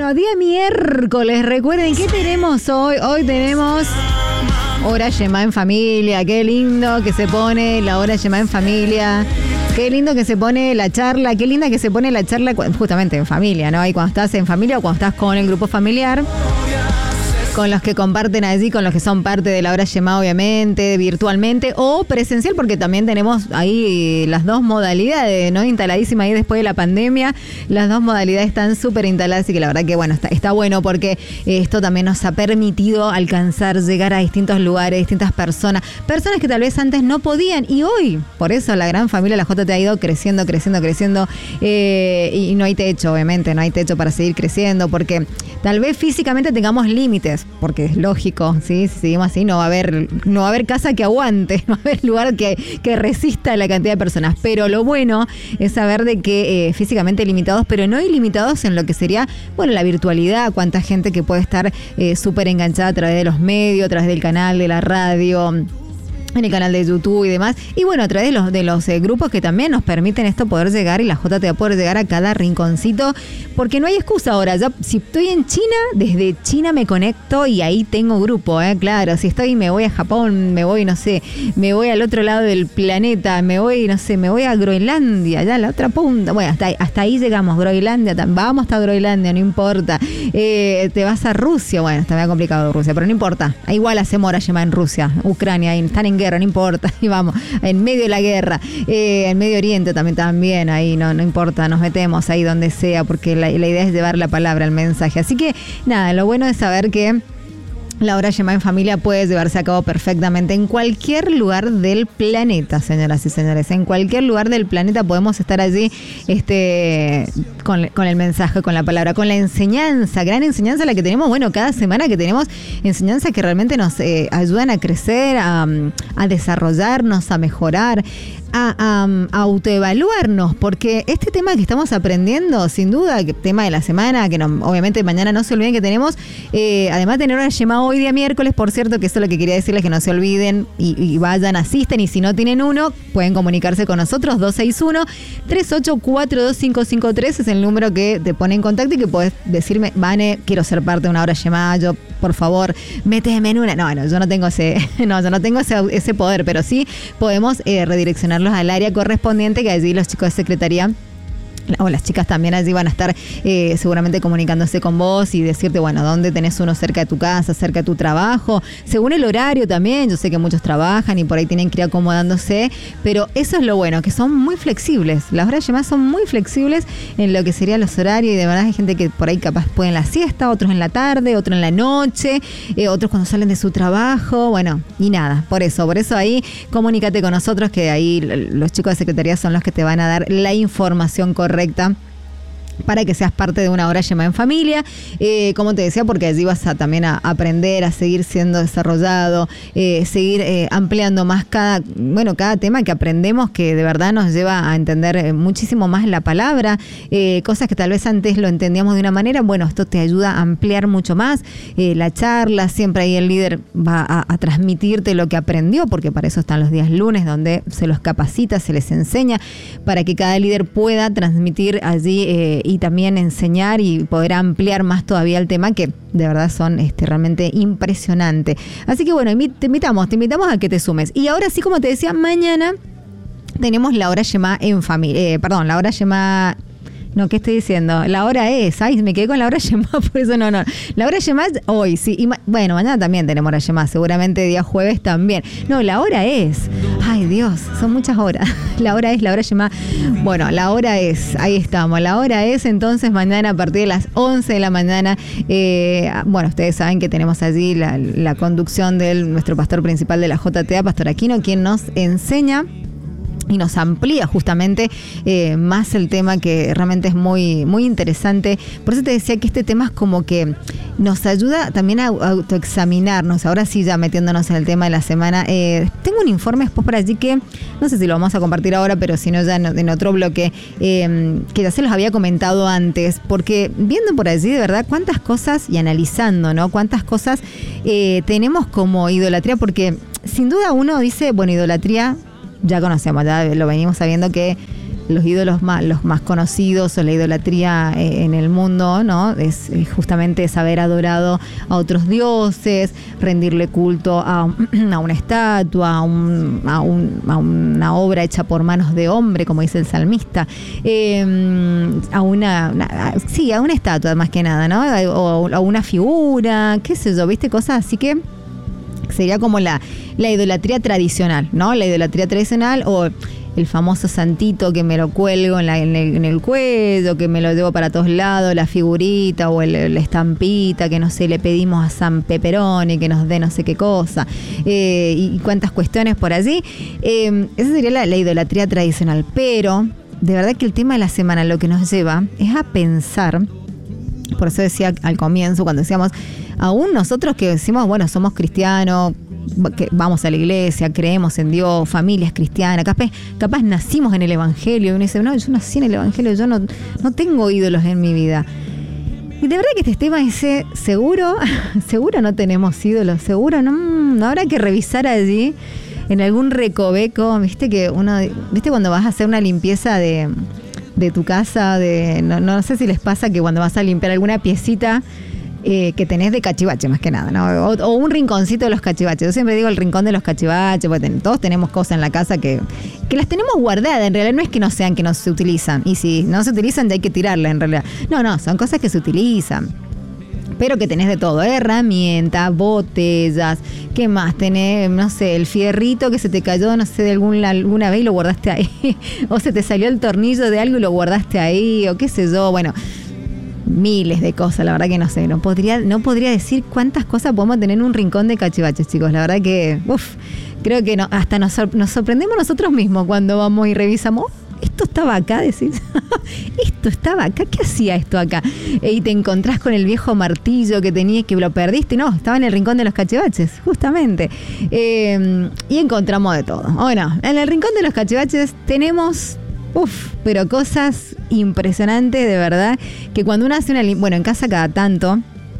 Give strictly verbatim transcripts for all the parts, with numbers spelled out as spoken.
Bueno, día miércoles, recuerden, ¿qué tenemos hoy? Hoy tenemos hora Yemá en familia, qué lindo que se pone la hora Yemá en familia. Qué lindo que se pone la charla, qué linda que se pone la charla justamente en familia, ¿no? Ahí cuando estás en familia o cuando estás con el grupo familiar, con los que comparten allí, con los que son parte de la hora Yemá, obviamente, virtualmente o presencial, porque también tenemos ahí las dos modalidades, ¿no? Instaladísimas ahí después de la pandemia. Las dos modalidades están súper instaladas y que la verdad que, bueno, está, está bueno porque esto también nos ha permitido alcanzar, llegar a distintos lugares, distintas personas, personas que tal vez antes no podían y hoy, por eso la gran familia, la J T ha ido creciendo, creciendo, creciendo eh, y no hay techo, obviamente, no hay techo para seguir creciendo porque tal vez físicamente tengamos límites. Porque es lógico, ¿sí? Si seguimos así no va a haber, no va a haber casa que aguante, no va a haber lugar que, que resista la cantidad de personas. Pero lo bueno es saber de que eh, físicamente limitados, pero no ilimitados en lo que sería, bueno, la virtualidad, cuánta gente que puede estar eh, súper enganchada a través de los medios, a través del canal, de la radio, en el canal de YouTube y demás. Y bueno, a través de los, de los eh, grupos que también nos permiten esto poder llegar y la J T va a poder llegar a cada rinconcito, porque no hay excusa ahora. Yo, si estoy en China, desde China me conecto y ahí tengo grupo, ¿eh? Claro, si estoy, me voy a Japón, me voy, no sé, me voy al otro lado del planeta, me voy, no sé, me voy a Groenlandia, allá a la otra punta. Bueno, hasta, hasta ahí llegamos, Groenlandia, vamos hasta Groenlandia, no importa. Eh, te vas a Rusia, bueno, está medio complicado Rusia, pero no importa. Igual hacemos hora Yemá en Rusia, Ucrania, están en guerra. No importa, y vamos, en medio de la guerra, eh, en Medio Oriente también, también, ahí no, no importa, nos metemos ahí donde sea, porque la, la idea es llevar la palabra, el mensaje. Así que nada, lo bueno es saber que la hora Yemá en familia puede llevarse a cabo perfectamente en cualquier lugar del planeta, señoras y señores. En cualquier lugar del planeta podemos estar allí este, con, con el mensaje, con la palabra, con la enseñanza, gran enseñanza la que tenemos, bueno, cada semana que tenemos enseñanzas que realmente nos eh, ayudan a crecer, a, a desarrollarnos, a mejorar, a, a, a autoevaluarnos, porque este tema que estamos aprendiendo, sin duda, que tema de la semana, que no, obviamente mañana no se olviden que tenemos, eh, además de tener hora Yemá hoy día miércoles, por cierto, que eso es lo que quería decirles, que no se olviden y, y vayan, asisten, y si no tienen uno, pueden comunicarse con nosotros, dos seis uno, tres ocho cuatro, dos cinco cinco tres, es el número que te pone en contacto y que puedes decirme, Vane, quiero ser parte de una hora Yemá, yo, por favor, méteme en una. No, no, yo no tengo ese, no, yo no tengo ese, ese poder, pero sí podemos eh, redireccionarlos al área correspondiente, que allí los chicos de secretaría o las chicas también allí van a estar eh, seguramente comunicándose con vos y decirte, bueno, dónde tenés uno cerca de tu casa, cerca de tu trabajo, según el horario también. Yo sé que muchos trabajan y por ahí tienen que ir acomodándose, pero eso es lo bueno, que son muy flexibles. Las horas Yemá son muy flexibles en lo que serían los horarios, y de verdad hay gente que por ahí capaz puede en la siesta, otros en la tarde, otros en la noche, eh, otros cuando salen de su trabajo, bueno, y nada, por eso, por eso ahí comunícate con nosotros, que ahí los chicos de secretaría son los que te van a dar la información correcta para que seas parte de una hora Yemá en familia, eh, como te decía, porque allí vas a también a aprender, a seguir siendo desarrollado, eh, seguir eh, ampliando más cada, bueno, cada tema que aprendemos, que de verdad nos lleva a entender eh, muchísimo más la palabra, eh, cosas que tal vez antes lo entendíamos de una manera. Bueno, esto te ayuda a ampliar mucho más eh, la charla. Siempre ahí el líder va a, a transmitirte lo que aprendió, porque para eso están los días lunes, donde se los capacita, se les enseña, para que cada líder pueda transmitir allí eh, y también enseñar y poder ampliar más todavía el tema, que de verdad son este, realmente impresionantes. Así que bueno, te invitamos, te invitamos a que te sumes. Y ahora sí, como te decía, mañana tenemos la hora Yemá en familia, eh, perdón, la hora Yemá... No, ¿qué estoy diciendo? La hora es. Ay, me quedé con la hora Yemá, por eso no, no. La hora Yemá es hoy, sí. Y ma- bueno, mañana también tenemos hora Yemá, seguramente día jueves también. No, la hora es. Ay, Dios, son muchas horas. La hora es, la hora Yemá. Bueno, la hora es. Ahí estamos. La hora es, entonces, mañana a partir de las once de la mañana. Eh, bueno, ustedes saben que tenemos allí la, la conducción de nuestro pastor principal de la J T A, Pastor Aquino, quien nos enseña y nos amplía justamente eh, más el tema, que realmente es muy, muy interesante. Por eso te decía que este tema es como que nos ayuda también a autoexaminarnos. Ahora sí, ya metiéndonos en el tema de la semana, eh, tengo un informe después por allí que no sé si lo vamos a compartir ahora, pero si no ya en, en otro bloque, eh, que ya se los había comentado antes, porque viendo por allí de verdad cuántas cosas, y analizando, ¿no? Cuántas cosas eh, tenemos como idolatría, porque sin duda uno dice, bueno, idolatría ya conocemos, ya lo venimos sabiendo que los ídolos más, los más conocidos o la idolatría eh, en el mundo, ¿no? Es, es justamente haber adorado a otros dioses, rendirle culto a, a una estatua, a, un, a, un, a una obra hecha por manos de hombre, como dice el salmista, eh, a una, una, sí, a una estatua más que nada, ¿no? O a una figura, qué sé yo, ¿viste? Cosas así que sería como la, la idolatría tradicional, ¿no? La idolatría tradicional o el famoso santito que me lo cuelgo en, la, en, el, en el cuello, que me lo llevo para todos lados, la figurita o el, la estampita, que no sé, le pedimos a San Peperoni que nos dé no sé qué cosa, eh, y cuántas cuestiones por allí. Eh, esa sería la, la idolatría tradicional, pero de verdad que el tema de la semana lo que nos lleva es a pensar, por eso decía al comienzo, cuando decíamos, aún nosotros que decimos, bueno, somos cristianos, que vamos a la iglesia, creemos en Dios, familias cristianas, capaz, capaz nacimos en el Evangelio, y uno dice, no, yo nací en el Evangelio, yo no, no tengo ídolos en mi vida. Y de verdad que este tema dice, seguro, seguro no tenemos ídolos, seguro no, no habrá que revisar allí en algún recoveco, viste que uno, viste cuando vas a hacer una limpieza de, de tu casa, de no, no sé si les pasa que cuando vas a limpiar alguna piecita, Eh, que tenés de cachivache más que nada, ¿no? O, o un rinconcito de los cachivaches. Yo siempre digo el rincón de los cachivaches, porque ten, todos tenemos cosas en la casa que, que las tenemos guardadas. En realidad no es que no sean que no se utilizan. Y si no se utilizan ya hay que tirarlas en realidad. No, no, son cosas que se utilizan. Pero que tenés de todo, herramientas, botellas, ¿qué más? Tenés, no sé, el fierrito que se te cayó, no sé, de alguna, alguna vez y lo guardaste ahí. O se te salió el tornillo de algo y lo guardaste ahí, o qué sé yo, bueno... Miles de cosas, la verdad que no sé, no podría, no podría decir cuántas cosas podemos tener en un rincón de cachivaches, chicos. La verdad que, uff, creo que no, hasta nos, nos sorprendemos nosotros mismos cuando vamos y revisamos. Esto estaba acá, decís. Esto estaba acá, ¿qué hacía esto acá? Y te encontrás con el viejo martillo que tenías, que lo perdiste. No, estaba en el rincón de los cachivaches, justamente. Eh, y encontramos de todo. Bueno, en el rincón de los cachivaches tenemos... Uf, pero cosas impresionantes, de verdad, que cuando uno hace una... Bueno, en casa cada tanto,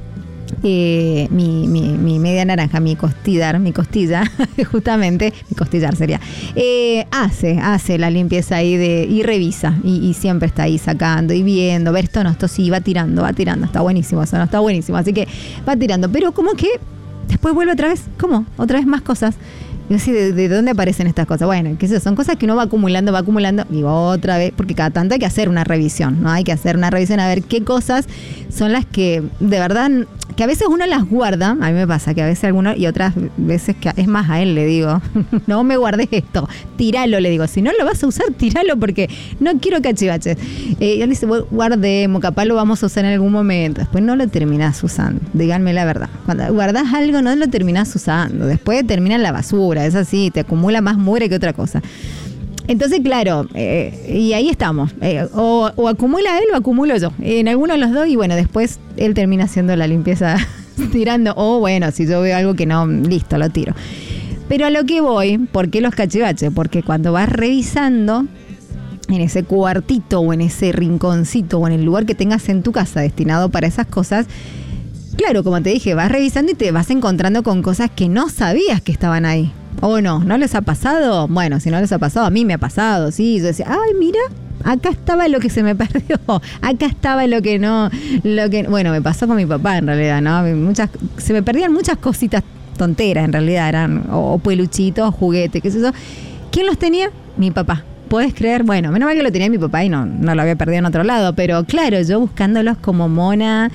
eh, mi, mi, mi media naranja, mi costillar, mi costilla, justamente, mi costillar sería, eh, hace, hace la limpieza ahí de y revisa, y, y siempre está ahí sacando y viendo, ver esto no, esto sí, va tirando, va tirando, está buenísimo eso, no, está buenísimo, así que va tirando, pero como que después vuelve otra vez, ¿cómo? Otra vez más cosas. Y así, ¿de, ¿de dónde aparecen estas cosas? Bueno, que son cosas que uno va acumulando, va acumulando, y otra vez, porque cada tanto hay que hacer una revisión, ¿no? Hay que hacer una revisión a ver qué cosas son las que, de verdad, que a veces uno las guarda, a mí me pasa que a veces algunos, y otras veces que, es más, a él le digo, no me guardes esto, tiralo, le digo, si no lo vas a usar, tiralo, porque no quiero cachivaches. Eh, y él dice, guardemos, capaz lo vamos a usar en algún momento, después no lo terminás usando, díganme la verdad, cuando guardás algo no lo terminás usando, después termina en la basura, es así, te acumula más mugre que otra cosa. Entonces, claro, eh, y ahí estamos. Eh, o, o acumula él o acumulo yo. En alguno de los dos, y bueno, después él termina haciendo la limpieza tirando. O bueno, si yo veo algo que no, listo, lo tiro. Pero a lo que voy, ¿por qué los cachivaches? Porque cuando vas revisando en ese cuartito o en ese rinconcito o en el lugar que tengas en tu casa destinado para esas cosas, claro, como te dije, vas revisando y te vas encontrando con cosas que no sabías que estaban ahí. ¿O no? ¿No les ha pasado? Bueno, si no les ha pasado, a mí me ha pasado, sí. Yo decía, ay, mira, acá estaba lo que se me perdió, acá estaba lo que no, lo que, bueno, me pasó con mi papá en realidad, ¿no? Muchas, se me perdían muchas cositas tonteras en realidad, eran o, o peluchitos, juguetes, qué sé yo. ¿Quién los tenía? Mi papá. ¿Puedes creer? Bueno, menos mal que lo tenía mi papá y no, no lo había perdido en otro lado, pero claro, yo buscándolos como mona.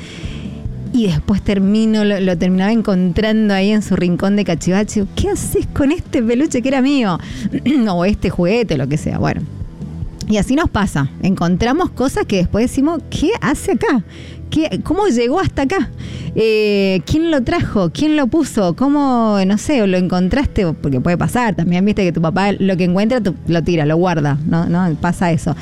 Y después termino, lo, lo terminaba encontrando ahí en su rincón de cachivache. ¿Qué haces con este peluche que era mío? O este juguete, lo que sea. Bueno, y así nos pasa. Encontramos cosas que después decimos, ¿qué hace acá? ¿Qué, ¿Cómo llegó hasta acá? Eh, ¿Quién lo trajo? ¿Quién lo puso? ¿Cómo, no sé, lo encontraste? Porque puede pasar. También viste que tu papá lo que encuentra tú, lo tira, lo guarda. ¿No? ¿No? Pasa eso.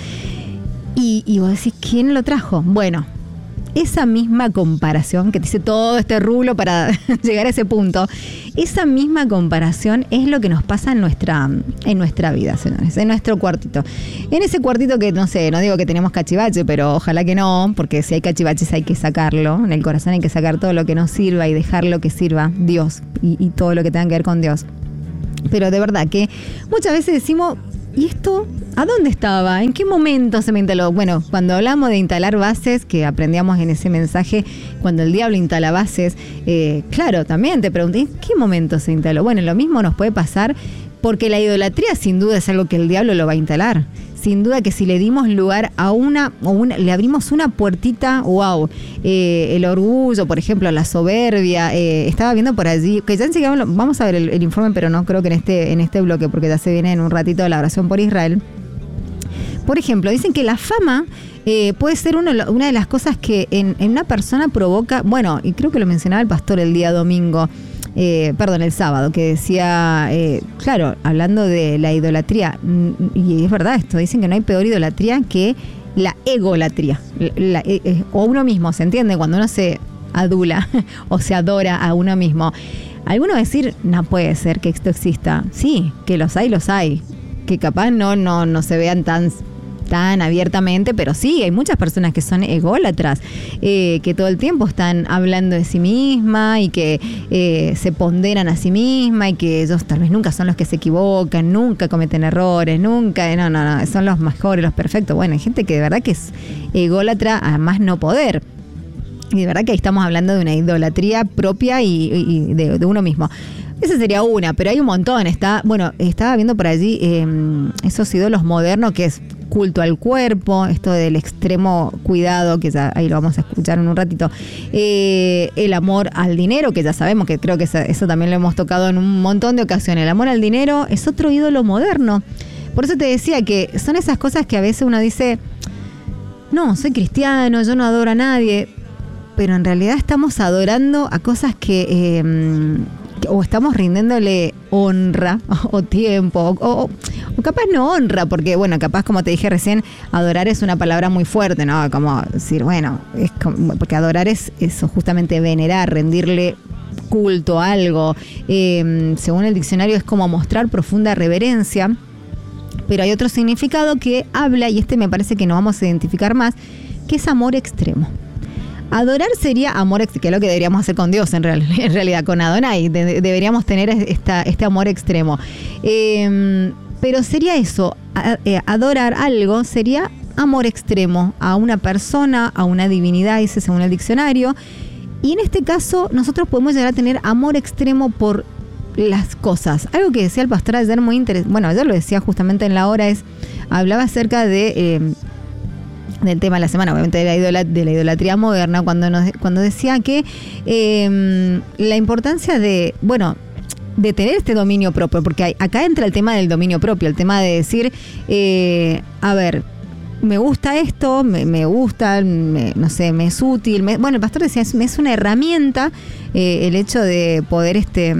Y, y vos decís, ¿quién lo trajo? Bueno, esa misma comparación, que te hice todo este rulo para llegar a ese punto, esa misma comparación es lo que nos pasa en nuestra, en nuestra vida, señores, en nuestro cuartito. En ese cuartito que, no sé, no digo que tenemos cachivache, pero ojalá que no, porque si hay cachivaches hay que sacarlo, en el corazón hay que sacar todo lo que no sirva y dejar lo que sirva, Dios, y, y todo lo que tenga que ver con Dios. Pero de verdad que muchas veces decimos, ¿y esto a dónde estaba? ¿En qué momento se me instaló? Bueno, cuando hablamos de instalar bases, que aprendíamos en ese mensaje, cuando el diablo instala bases, eh, claro, también te pregunté, ¿en qué momento se instaló? Bueno, lo mismo nos puede pasar, porque la idolatría sin duda es algo que el diablo lo va a instalar. Sin duda que si le dimos lugar a una, o una le abrimos una puertita, wow, eh, el orgullo, por ejemplo, la soberbia, eh, estaba viendo por allí, que ya enseguida vamos a ver el, el informe, pero no creo que en este, en este bloque, porque ya se viene en un ratito la oración por Israel. Por ejemplo, dicen que la fama eh, puede ser uno, una de las cosas que en, en una persona provoca, bueno, y creo que lo mencionaba el pastor el día domingo, Eh, perdón, el sábado, que decía, eh, claro, hablando de la idolatría, y es verdad esto, dicen que no hay peor idolatría que la egolatría, la, eh, o uno mismo, ¿se entiende? Cuando uno se adula o se adora a uno mismo. Algunos decir, no puede ser que esto exista. Sí, que los hay, los hay. Que capaz no, no, no se vean tan... tan abiertamente, pero sí, hay muchas personas que son ególatras, eh, que todo el tiempo están hablando de sí misma y que eh, se ponderan a sí misma y que ellos tal vez nunca son los que se equivocan, nunca cometen errores, nunca, no, no, no, son los mejores, los perfectos. Bueno, hay gente que de verdad que es ególatra a más no poder. Y de verdad que ahí estamos hablando de una idolatría propia y, y de, de uno mismo. Esa sería una, pero hay un montón. Está, bueno, estaba viendo por allí eh, esos ídolos modernos que es culto al cuerpo, esto del extremo cuidado, que ya ahí lo vamos a escuchar en un ratito, eh, el amor al dinero, que ya sabemos que creo que eso, eso también lo hemos tocado en un montón de ocasiones. El amor al dinero es otro ídolo moderno. Por eso te decía que son esas cosas que a veces uno dice, no, soy cristiano, yo no adoro a nadie, pero en realidad estamos adorando a cosas que... Eh, o estamos rindiéndole honra o tiempo o, o, o capaz no honra, porque bueno, capaz como te dije recién, adorar es una palabra muy fuerte, ¿no? Como decir, bueno, es como, porque adorar es eso, justamente venerar, rendirle culto a algo. Eh, según el diccionario es como mostrar profunda reverencia, pero hay otro significado que habla, y este me parece que nos vamos a identificar más, que es amor extremo. Adorar sería amor, que es lo que deberíamos hacer con Dios en, real, en realidad, con Adonai. De, deberíamos tener esta, este amor extremo. Eh, pero sería eso, a, eh, adorar algo sería amor extremo a una persona, a una divinidad, dice según el diccionario. Y en este caso nosotros podemos llegar a tener amor extremo por las cosas. Algo que decía el pastor ayer muy interesante, bueno, yo lo decía justamente en la hora, es hablaba acerca de... Eh, del tema de la semana, obviamente de la, idolat- de la idolatría moderna, cuando nos, cuando decía que eh, la importancia de, bueno, de tener este dominio propio, porque hay, acá entra el tema del dominio propio, el tema de decir, eh, a ver, me gusta esto, me, me gusta, me, no sé, me es útil. Me, bueno, el pastor decía, es, es una herramienta eh, el hecho de poder este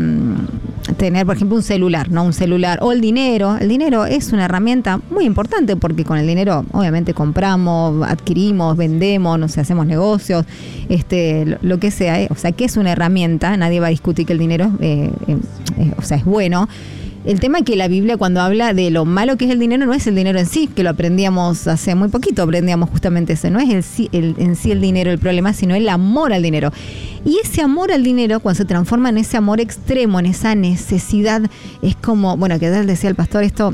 tener, por ejemplo, un celular, ¿no? Un celular o el dinero. El dinero es una herramienta muy importante porque con el dinero, obviamente, compramos, adquirimos, vendemos, no sé, hacemos negocios, este, lo, lo que sea. ¿eh? O sea, que es una herramienta. Nadie va a discutir que el dinero, eh, eh, eh, o sea, es bueno. El tema es que la Biblia cuando habla de lo malo que es el dinero no es el dinero en sí, que lo aprendíamos hace muy poquito, aprendíamos justamente eso, no es el, el, en sí el dinero el problema, sino el amor al dinero. Y ese amor al dinero, cuando se transforma en ese amor extremo, en esa necesidad, es como, bueno, que ya decía el pastor, esto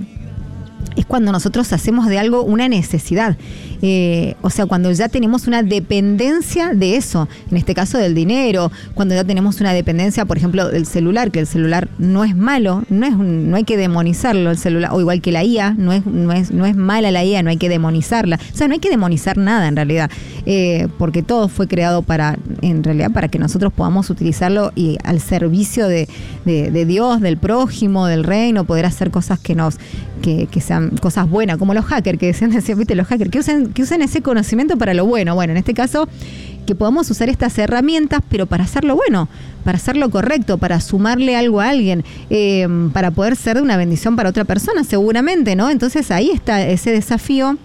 es cuando nosotros hacemos de algo una necesidad. Eh, o sea, cuando ya tenemos una dependencia de eso, en este caso del dinero, cuando ya tenemos una dependencia, por ejemplo, del celular, que el celular no es malo, no es un, no hay que demonizarlo el celular, o igual que la I A, no es, no es, no es mala la I A, no hay que demonizarla. O sea, no hay que demonizar nada en realidad, eh, porque todo fue creado para, en realidad, para que nosotros podamos utilizarlo y al servicio de, de, de Dios, del prójimo, del reino, poder hacer cosas que nos, que, que sean cosas buenas, como los hackers, que decían, decían, viste, los hackers, que usen que usen ese conocimiento para lo bueno. Bueno, en este caso, que podamos usar estas herramientas, pero para hacerlo bueno, para hacerlo correcto, para sumarle algo a alguien, eh, para poder ser de una bendición para otra persona, seguramente, ¿no? Entonces ahí está ese desafío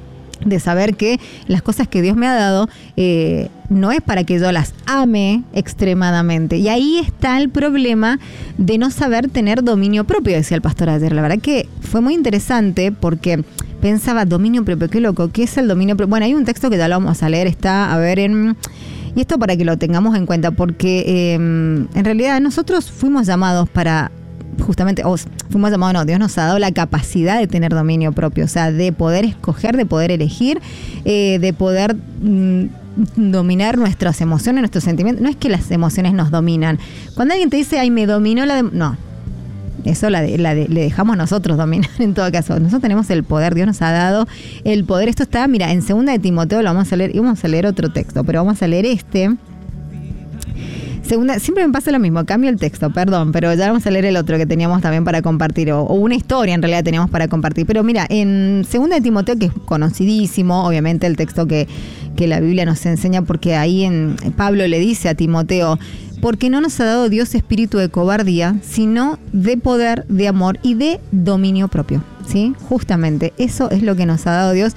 de saber que las cosas que Dios me ha dado eh, no es para que yo las ame extremadamente. Y ahí está el problema de no saber tener dominio propio, decía el pastor ayer. La verdad que fue muy interesante porque pensaba, dominio propio, qué loco, ¿qué es el dominio propio? Bueno, hay un texto que ya lo vamos a leer, está, a ver, en... Y esto para que lo tengamos en cuenta, porque eh, en realidad nosotros fuimos llamados para justamente, oh, fuimos llamados, no, Dios nos ha dado la capacidad de tener dominio propio, o sea, de poder escoger, de poder elegir, eh, de poder mm, dominar nuestras emociones, nuestros sentimientos. No es que las emociones nos dominan. Cuando alguien te dice, ay, me dominó la... De... No, eso la de, la de, le dejamos nosotros dominar en todo caso. Nosotros tenemos el poder, Dios nos ha dado el poder. Esto está, mira, en segunda de Timoteo, lo vamos a leer, y vamos a leer otro texto, pero vamos a leer este... Segunda, siempre me pasa lo mismo, cambio el texto, perdón, pero ya vamos a leer el otro que teníamos también para compartir, o, o una historia en realidad teníamos para compartir. Pero mira, en segunda de Timoteo, que es conocidísimo, obviamente el texto que, que la Biblia nos enseña, porque ahí en Pablo le dice a Timoteo, porque no nos ha dado Dios espíritu de cobardía, sino de poder, de amor y de dominio propio, ¿sí? Justamente, eso es lo que nos ha dado Dios.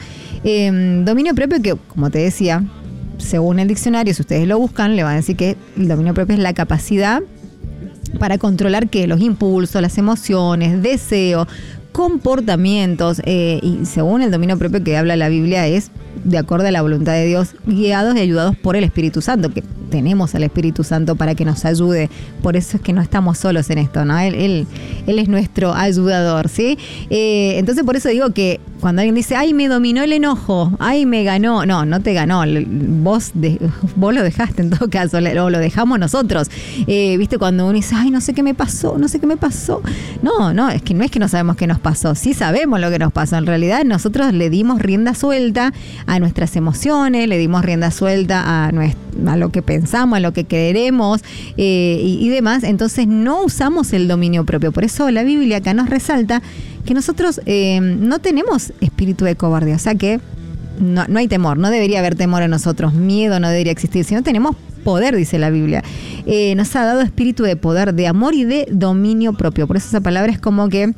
Eh, dominio propio que, como te decía, según el diccionario, si ustedes lo buscan, le van a decir que el dominio propio es la capacidad para controlar ¿qué? Los impulsos, las emociones, deseos, comportamientos, eh, y según el dominio propio que habla la Biblia es de acuerdo a la voluntad de Dios, guiados y ayudados por el Espíritu Santo, que tenemos al Espíritu Santo para que nos ayude. Por eso es que no estamos solos en esto, ¿no? Él, él, él es nuestro ayudador, ¿sí? Eh, entonces por eso digo que cuando alguien dice, ay, me dominó el enojo, ay, me ganó, no, no te ganó, vos, de, vos lo dejaste en todo caso, o lo dejamos nosotros. Eh, ¿Viste? Cuando uno dice, ay, no sé qué me pasó, no sé qué me pasó. No, no, es que no es que no sabemos qué nos pasó, sí sabemos lo que nos pasó. En realidad nosotros le dimos rienda suelta a nuestras emociones, le dimos rienda suelta a, nuestro, a lo que pensamos, a lo que queremos eh, y, y demás. Entonces no usamos el dominio propio. Por eso la Biblia acá nos resalta que nosotros eh, no tenemos espíritu de cobardía, o sea que no, no hay temor, no debería haber temor en nosotros, miedo no debería existir, sino tenemos poder, dice la Biblia. Eh, nos ha dado espíritu de poder, de amor y de dominio propio. Por eso esa palabra es como que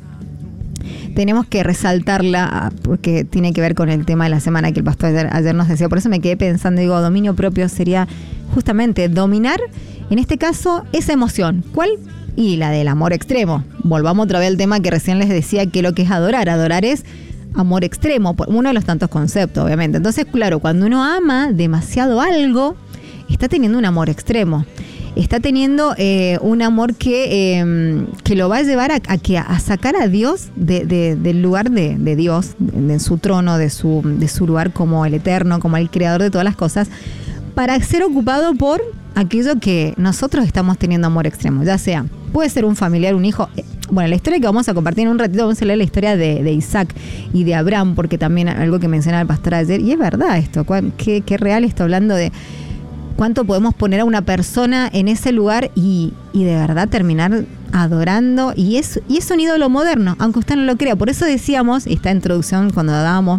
tenemos que resaltarla porque tiene que ver con el tema de la semana que el pastor ayer, ayer nos decía. Por eso me quedé pensando, digo, dominio propio sería justamente dominar, en este caso, esa emoción. ¿Cuál? Y la del amor extremo. Volvamos otra vez al tema que recién les decía, que lo que es adorar. Adorar es amor extremo, uno de los tantos conceptos, obviamente. Entonces, claro, cuando uno ama demasiado algo, está teniendo un amor extremo. Está teniendo eh, un amor que, eh, que lo va a llevar a, a, que, a sacar a Dios de, de, del lugar de, de Dios, de, de su trono, de su, de su lugar como el eterno, como el creador de todas las cosas, para ser ocupado por aquello que nosotros estamos teniendo amor extremo, ya sea, puede ser un familiar, un hijo. Bueno, la historia que vamos a compartir en un ratito, vamos a leer la historia de, de Isaac y de Abraham, porque también algo que mencionaba el pastor ayer, y es verdad esto, qué, qué real está hablando de cuánto podemos poner a una persona en ese lugar y, y de verdad terminar adorando, y es, y es un ídolo moderno, aunque usted no lo crea. Por eso decíamos, esta introducción cuando dábamos,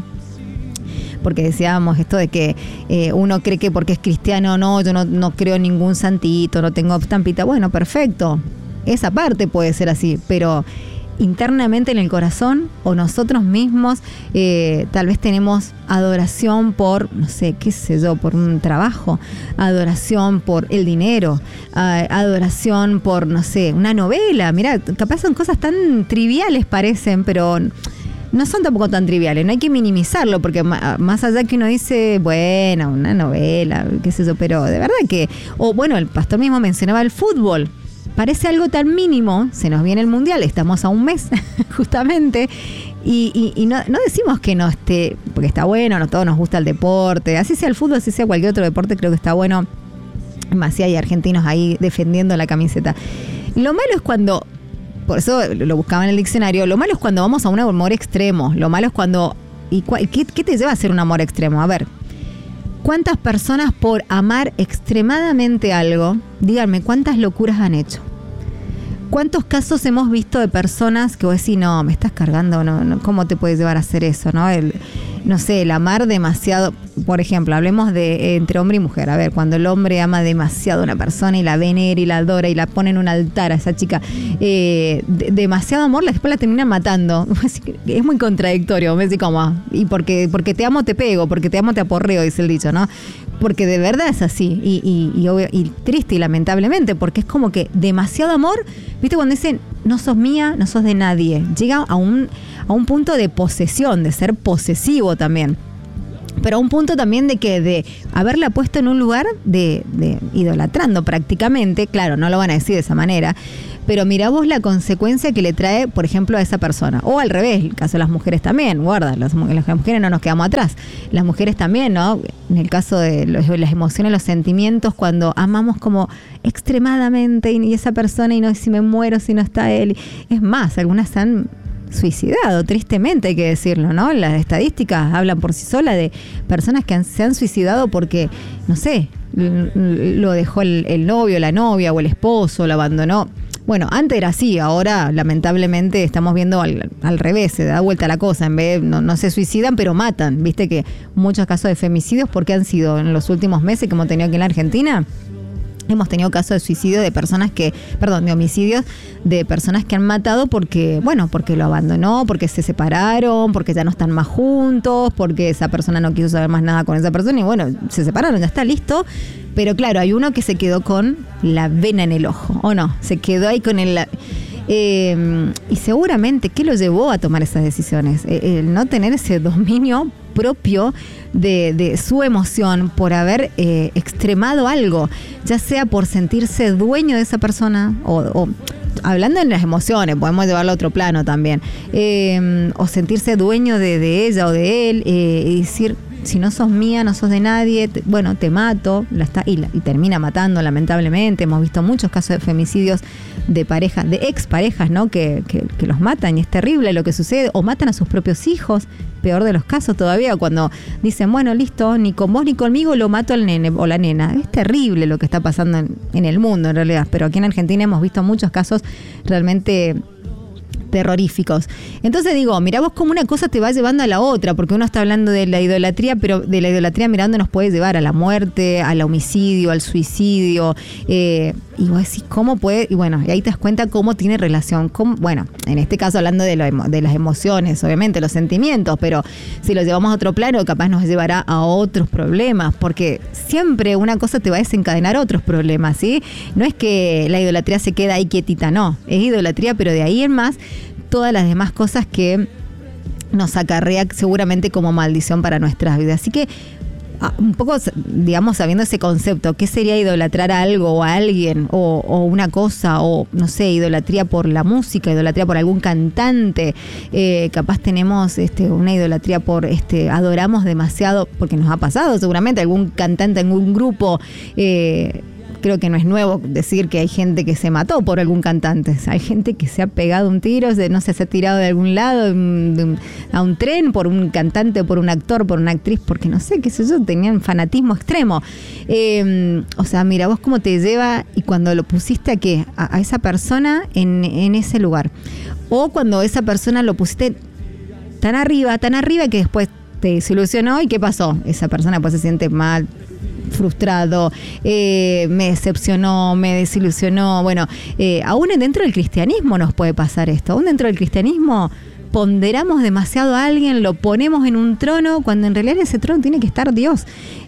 porque decíamos esto de que eh, uno cree que porque es cristiano, no, yo no, no creo en ningún santito, no tengo estampita. Bueno, perfecto, esa parte puede ser así, pero internamente en el corazón o nosotros mismos eh, tal vez tenemos adoración por, no sé, qué sé yo, por un trabajo, adoración por el dinero, uh, adoración por, no sé, una novela. Mirá, capaz son cosas tan triviales parecen, pero no son tampoco tan triviales, no hay que minimizarlo, porque más allá que uno dice, bueno, una novela, qué sé yo, pero de verdad que, o bueno, el pastor mismo mencionaba el fútbol. Parece algo tan mínimo, se nos viene el mundial, estamos a un mes justamente, y, y, y no, no decimos que no esté, porque está bueno, no todos nos gusta el deporte, así sea el fútbol, así sea cualquier otro deporte, creo que está bueno, más si hay argentinos ahí defendiendo la camiseta. Lo malo es cuando, por eso lo buscaba en el diccionario, lo malo es cuando vamos a un amor extremo, lo malo es cuando, ¿y cuál, qué, qué te lleva a ser un amor extremo? A ver, ¿cuántas personas por amar extremadamente algo, díganme, cuántas locuras han hecho? ¿Cuántos casos hemos visto de personas que vos decís, no, me estás cargando, no, no, ¿cómo te puedes llevar a hacer eso? ¿No? El, no sé, el amar demasiado, por ejemplo, hablemos de eh, entre hombre y mujer. A ver, cuando el hombre ama demasiado a una persona y la venera y la adora y la pone en un altar a esa chica, eh, de, demasiado amor, después la terminan matando. Es muy contradictorio, me decís como, y porque, porque te amo te pego, porque te amo te aporreo, dice el dicho, ¿no? Porque de verdad es así, y, y, y, obvio, y triste y lamentablemente, porque es como que demasiado amor, ¿viste? Cuando dicen, no sos mía, no sos de nadie, llega a un, a un punto de posesión, de ser posesivo también. Pero a un punto también de que de haberla puesto en un lugar de, de idolatrando prácticamente, claro, no lo van a decir de esa manera, pero mirá vos la consecuencia que le trae, por ejemplo, a esa persona. O al revés, el caso de las mujeres también, guarda, las, las mujeres no nos quedamos atrás. Las mujeres también, ¿no? En el caso de los, las emociones, los sentimientos, cuando amamos como extremadamente y, y esa persona y no, si me muero, si no está él. Es más, algunas se han suicidado, tristemente hay que decirlo, ¿no? Las estadísticas hablan por sí solas de personas que han, se han suicidado porque, no sé, lo dejó el, el novio, la novia o el esposo, lo abandonó. Bueno, antes era así, ahora lamentablemente estamos viendo al, al revés, se da vuelta la cosa, en vez de, no, no se suicidan, pero matan. Viste que muchos casos de femicidios, porque han sido en los últimos meses que hemos tenido aquí en la Argentina, hemos tenido casos de suicidio de personas que, perdón, de homicidios de personas que han matado porque, bueno, porque lo abandonó, porque se separaron, porque ya no están más juntos, porque esa persona no quiso saber más nada con esa persona y bueno, se separaron, ya está listo. Pero claro, hay uno que se quedó con la vena en el ojo, ¿o no? Se quedó ahí con el... Eh, y seguramente, ¿qué lo llevó a tomar esas decisiones? Eh, el no tener ese dominio propio de, de su emoción por haber eh, extremado algo, ya sea por sentirse dueño de esa persona o, o hablando en las emociones, podemos llevarlo a otro plano también, eh, o sentirse dueño de, de ella o de él eh, y decir, si no sos mía, no sos de nadie, te, bueno, te mato, la está, y, la, y termina matando, lamentablemente. Hemos visto muchos casos de femicidios de parejas, de exparejas, ¿no? Que, que, que los matan y es terrible lo que sucede, o matan a sus propios hijos, peor de los casos todavía, cuando dicen, bueno, listo, ni con vos ni conmigo lo mato al nene o la nena. Es terrible lo que está pasando en, en el mundo, en realidad, pero aquí en Argentina hemos visto muchos casos realmente terroríficos. Entonces digo, mirá vos cómo una cosa te va llevando a la otra, porque uno está hablando de la idolatría, pero de la idolatría mirando nos puede llevar a la muerte, al homicidio, al suicidio, eh, y vos decís, ¿cómo puede? Y bueno, y ahí te das cuenta cómo tiene relación, cómo, bueno, en este caso hablando de, lo, de las emociones, obviamente, los sentimientos, pero si lo llevamos a otro plano, capaz nos llevará a otros problemas, porque siempre una cosa te va a desencadenar otros problemas, ¿sí? No es que la idolatría se queda ahí quietita, no, es idolatría, pero de ahí en más, todas las demás cosas que nos acarrea seguramente como maldición para nuestras vidas. Así que un poco, digamos, sabiendo ese concepto, ¿qué sería idolatrar a algo o a alguien o, o una cosa? O, no sé, idolatría por la música, idolatría por algún cantante. Eh, capaz tenemos este, una idolatría por, este, adoramos demasiado, porque nos ha pasado seguramente, algún cantante, algún grupo... Eh, Creo que no es nuevo decir que hay gente que se mató por algún cantante. Hay gente que se ha pegado un tiro, no sé, se ha tirado de algún lado de un, de un, a un tren por un cantante, por un actor, por una actriz, porque no sé, qué sé yo, tenían fanatismo extremo. Eh, o sea, mira vos cómo te lleva y cuando lo pusiste a qué, a, a esa persona en, en ese lugar. O cuando esa persona lo pusiste tan arriba, tan arriba que después te desilusionó y ¿qué pasó? Esa persona después se siente mal, frustrado, eh, me decepcionó, me desilusionó. Bueno, eh, aún dentro del cristianismo nos puede pasar esto. Aún dentro del cristianismo ponderamos demasiado a alguien, lo ponemos en un trono, cuando en realidad ese trono tiene que estar Dios.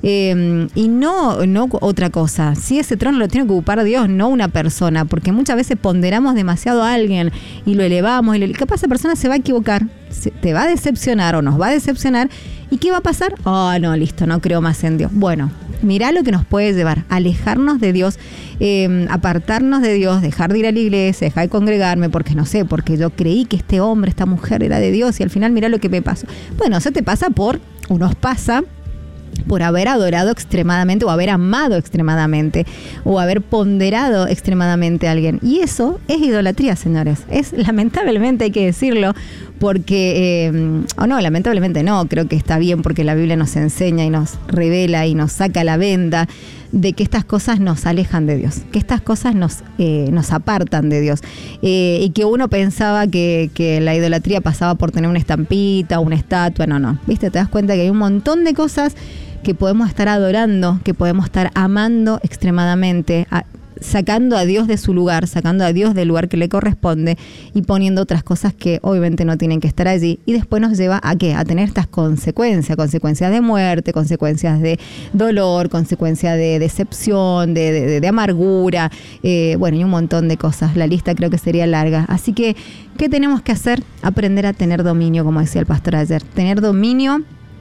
Eh, y no, no otra cosa. Si ese trono lo tiene que ocupar Dios, no una persona, porque muchas veces ponderamos demasiado a alguien y lo elevamos, y le, capaz esa persona se va a equivocar, se, te va a decepcionar o nos va a decepcionar. ¿Y qué va a pasar? Oh, no, listo, no creo más en Dios. Bueno, mirá lo que nos puede llevar, alejarnos de Dios, eh, apartarnos de Dios, dejar de ir a la iglesia, dejar de congregarme, porque no sé, porque yo creí que este hombre, esta mujer era de Dios y al final mirá lo que me pasó. Bueno, eso te pasa por, o nos pasa por haber adorado extremadamente o haber amado extremadamente o haber ponderado extremadamente a alguien. Y eso es idolatría, señores. Es, lamentablemente hay que decirlo, porque, eh, o no, lamentablemente no, creo que está bien porque la Biblia nos enseña y nos revela y nos saca la venda de que estas cosas nos alejan de Dios, que estas cosas nos, eh, nos apartan de Dios, eh, y que uno pensaba que, que la idolatría pasaba por tener una estampita, una estatua, no, no, viste, te das cuenta que hay un montón de cosas que podemos estar adorando, que podemos estar amando extremadamente, a, sacando a Dios de su lugar, sacando a Dios del lugar que le corresponde y poniendo otras cosas que obviamente no tienen que estar allí, y después nos lleva a ¿qué? A tener estas consecuencias, consecuencias de muerte, consecuencias de dolor, consecuencias de decepción, de, de, de amargura, eh, bueno, y un montón de cosas. La lista creo que sería larga. Así que, ¿qué tenemos que hacer? Aprender a tener dominio, como decía el pastor ayer, tener dominio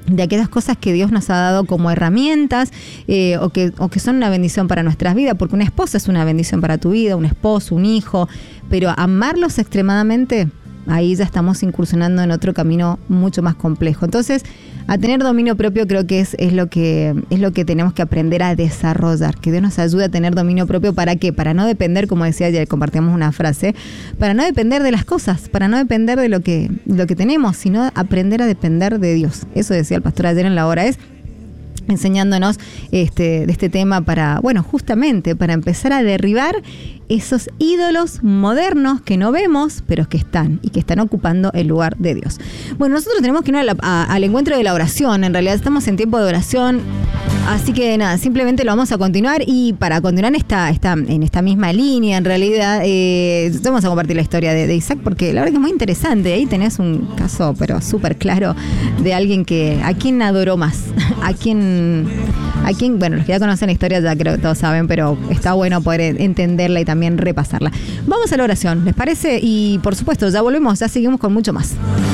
de aquellas cosas que Dios nos ha dado como herramientas eh, o, que, o que son una bendición para nuestras vidas, porque una esposa es una bendición para tu vida, un esposo, un hijo, pero amarlos extremadamente, ahí ya estamos incursionando en otro camino mucho más complejo. Entonces, a tener dominio propio creo que es, es, lo que es lo que tenemos que aprender a desarrollar, que Dios nos ayude a tener dominio propio. ¿Para qué? Para no depender, como decía ayer, compartíamos una frase, para no depender de las cosas, para no depender de lo que, lo que tenemos, sino aprender a depender de Dios. Eso decía el pastor ayer en la hora es, enseñándonos este, de este tema para, bueno, justamente para empezar a derribar esos ídolos modernos que no vemos, pero que están y que están ocupando el lugar de Dios. Bueno, nosotros tenemos que ir a la, a, al encuentro de la oración. En realidad estamos en tiempo de oración, así que nada, simplemente lo vamos a continuar. Y para continuar en esta, esta, en esta misma línea, en realidad, eh, vamos a compartir la historia de, de Isaac, porque la verdad que es muy interesante. Ahí tenés un caso, pero súper claro, de alguien que, a quien adoró más, a quien, a quien, bueno, los que ya conocen la historia ya creo que todos saben, pero está bueno poder entenderla y también repasarla. Vamos a la oración, ¿les parece? Y por supuesto, ya volvemos, ya seguimos con mucho más.